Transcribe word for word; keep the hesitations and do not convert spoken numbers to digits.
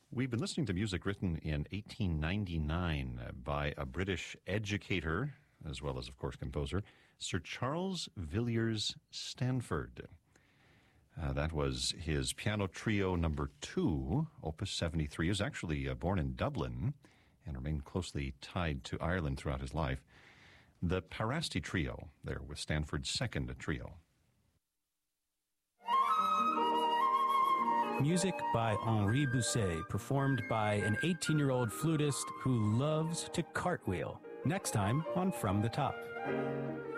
We've been listening to music written in eighteen ninety-nine by a British educator, as well as, of course, composer, Sir Charles Villiers Stanford. Uh, that was his piano trio number two, Opus seventy-three. He was actually uh, born in Dublin and remained closely tied to Ireland throughout his life. The Parasti Trio, there with Stanford's second trio. Music by Henri Bousset, performed by an eighteen-year-old flutist who loves to cartwheel. Next time on From the Top.